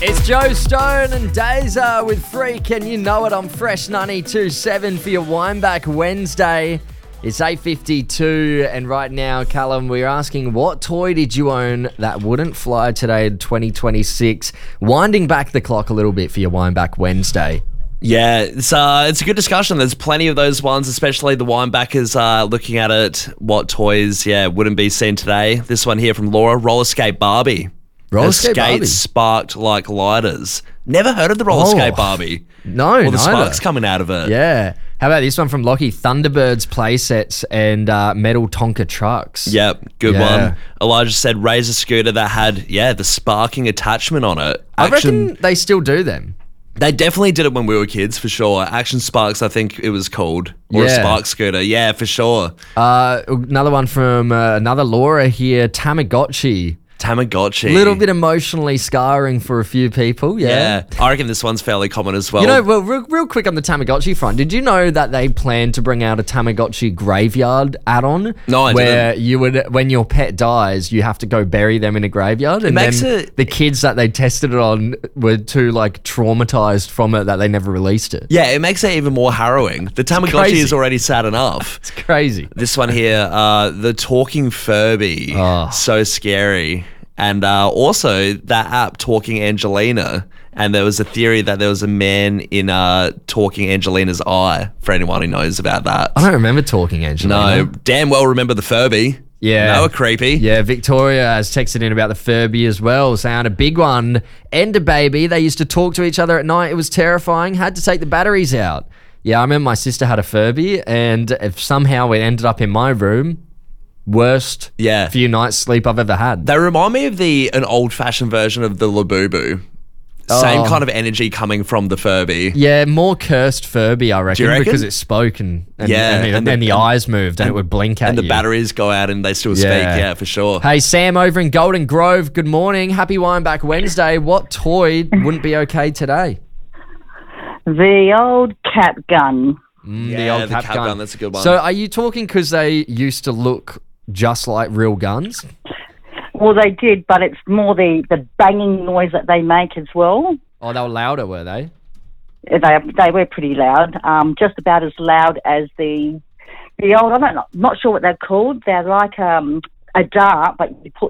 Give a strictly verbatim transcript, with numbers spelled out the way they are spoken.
It's Joe Stone and Dazer with Freak, and you know it on Fresh ninety-two point seven for your Wineback Wednesday. It's eight fifty-two, and right now, Callum, we're asking, what toy did you own that wouldn't fly today in twenty twenty-six? Winding back the clock a little bit for your Wineback Wednesday. Yeah, it's uh, it's a good discussion. There's plenty of those ones, especially the winebackers uh, looking at it. What toys, yeah, wouldn't be seen today? This one here from Laura, roller skate Barbie. Roller Her skate Barbie? skates sparked like lighters. Never heard of the roller Oh, skate Barbie. No, Or the neither. sparks coming out of it. Yeah. How about this one from Lockie? Thunderbirds playsets and uh, metal Tonka trucks. Yep, good Yeah. one. Elijah said Razor scooter that had, yeah, the sparking attachment on it. I Action, reckon they still do them. They definitely did it when we were kids, for sure. Action Sparks, I think it was called. Or Yeah. a spark scooter. Yeah, for sure. Uh, another one from uh, another Laura here, Tamagotchi. Tamagotchi. A little bit emotionally scarring for a few people, yeah. Yeah, I reckon this one's fairly common as well. You know, well, real, real quick on the Tamagotchi front, did you know that they plan to bring out a Tamagotchi graveyard add-on? No, I where didn't. you would, when your pet dies, you have to go bury them in a graveyard, and makes then it- the kids that they tested it on were too like traumatized from it that they never released it. Yeah, it makes it even more harrowing. The Tamagotchi crazy. is already sad enough. It's crazy. This one here, uh, the talking Furby. Oh. So scary. And uh, also that app, Talking Angelina. And there was a theory that there was a man in uh, Talking Angelina's eye, for anyone who knows about that. I don't remember talking, Angelina. No, damn well remember the Furby. Yeah. They were creepy. Yeah, Victoria has texted in about the Furby as well, saying a big one. Ender Baby, they used to talk to each other at night. It was terrifying. Had to take the batteries out. Yeah, I remember my sister had a Furby, and if somehow it ended up in my room, worst Yeah. few nights sleep I've ever had. They remind me of the an old-fashioned version of the Labubu. Same Oh. kind of energy coming from the Furby. Yeah, more cursed Furby, I reckon, you reckon? because it spoke and, and, Yeah, and, and then the- the eyes moved and, it would blink at And the you. batteries go out and they still speak. Yeah. Yeah, for sure. Hey, Sam over in Golden Grove, good morning. Happy Wineback Wednesday. What toy wouldn't be okay today? The old cap gun. Mm, Yeah, the cap gun, that's a good one. So are you talking because they used to look just like real guns? Well, they did, but it's more the, the banging noise that they make as well. Oh, they were louder, were they? They they were pretty loud, um, just about as loud as the the old. I don't know, not sure what they're called. They're like um, a dart, but you put